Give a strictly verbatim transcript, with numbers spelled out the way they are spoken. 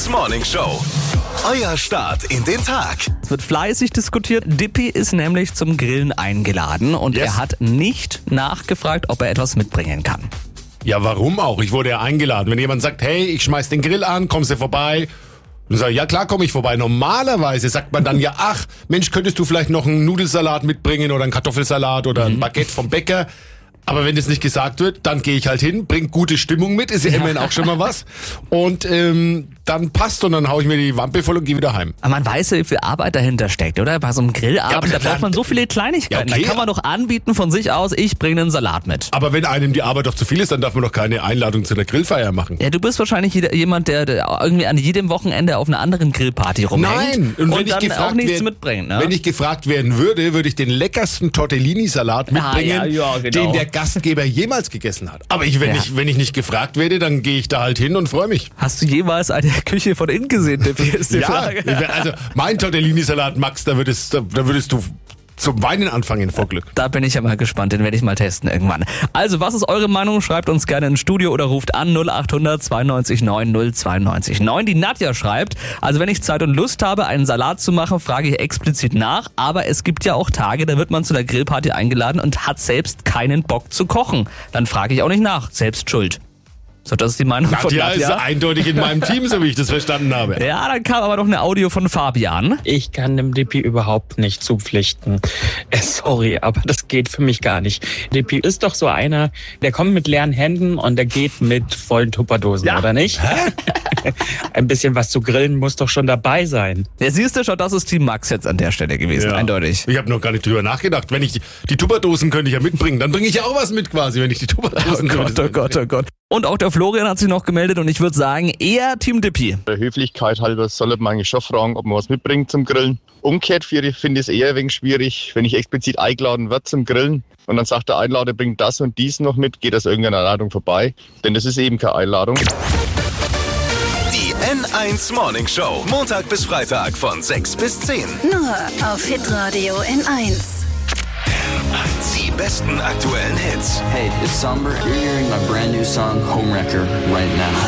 eins Morning Show. Euer Start in den Tag. Es wird fleißig diskutiert. Dippy ist nämlich zum Grillen eingeladen und Yes. er hat nicht nachgefragt, ob er etwas mitbringen kann. Ja, warum auch? Ich wurde ja eingeladen. Wenn jemand sagt, hey, ich schmeiß den Grill an, kommst du vorbei? Dann sage ich, ja klar, komme ich vorbei. Normalerweise sagt man dann ja, ach, Mensch, könntest du vielleicht noch einen Nudelsalat mitbringen oder einen Kartoffelsalat oder ein Baguette vom Bäcker? Aber wenn das nicht gesagt wird, dann gehe ich halt hin, bring gute Stimmung mit, ist ja immerhin auch schon mal was. Und ähm, dann passt und dann hau ich mir die Wampe voll und gehe wieder heim. Aber man weiß ja, wie viel Arbeit dahinter steckt, oder? Bei so einem Grillabend, aber da dann- braucht man so viele Kleinigkeiten. Ja, okay. Da kann man doch anbieten von sich aus, ich bringe einen Salat mit. Aber wenn einem die Arbeit doch zu viel ist, dann darf man doch keine Einladung zu einer Grillfeier machen. Ja, du bist wahrscheinlich jeder- jemand, der, der irgendwie an jedem Wochenende auf einer anderen Grillparty rumhängt. Nein, und, und wenn ich dann gefragt auch nichts werd- mitbringt. Ne? Wenn ich gefragt werden würde, würde ich den leckersten Tortellini-Salat mitbringen, ja, ja, genau. den der Gastgeber jemals gegessen hat. Aber ich, wenn, Ja. ich, wenn ich nicht gefragt werde, dann gehe ich da halt hin und freue mich. Hast du jemals eine Küche von innen gesehen, Dippy? Ist die Ja, Frage. ich wär- also mein Tortellini-Salat, Max, da würdest, da, da würdest du zum Weinen anfangen vor Glück. Da bin ich ja mal gespannt, den werde ich mal testen irgendwann. Also, was ist eure Meinung? Schreibt uns gerne ins Studio oder ruft an null acht hundert zweiundneunzig neun null zweiundneunzig neun. Die Nadja schreibt, also wenn ich Zeit und Lust habe, einen Salat zu machen, frage ich explizit nach, aber es gibt ja auch Tage, da wird man zu der Grillparty eingeladen und hat selbst keinen Bock zu kochen. Dann frage ich auch nicht nach, selbst schuld. So, das ist die Meinung von Nadja ist Nadja. eindeutig in meinem Team, so wie ich das verstanden habe. Ja, dann kam aber noch eine Audio von Fabian. Ich kann dem Dippy überhaupt nicht zupflichten. Äh, sorry, aber das geht für mich gar nicht. Dippy ist doch so einer, der kommt mit leeren Händen und der geht mit vollen Tupperdosen, Ja. oder nicht? Ein bisschen was zu grillen muss doch schon dabei sein. Ja, siehst du schon, das ist Team Max jetzt an der Stelle gewesen, Ja. eindeutig. Ich habe noch gar nicht drüber nachgedacht. Wenn ich die, die Tupperdosen könnte ich ja mitbringen, dann bringe ich ja auch was mit quasi, wenn ich die Oh Tupperdosen Gott, könnte. oh Gott, oh Gott. Und auch der Florian hat sich noch gemeldet und ich würde sagen, eher Team Dippy. Der Höflichkeit halber sollte man eigentlich schon fragen, ob man was mitbringt zum Grillen. Umgekehrt finde ich es eher ein wenig schwierig, wenn ich explizit eingeladen werde zum Grillen und dann sagt der Einlader, bringt das und dies noch mit, geht das irgendeiner Einladung vorbei, denn das ist eben keine Einladung. Die N eins Morning Show. Montag bis Freitag von sechs bis zehn. Nur auf Hitradio N eins. Die besten aktuellen Hits. Hey, it's Somber. You're hearing my brand new song, Homewrecker, right now.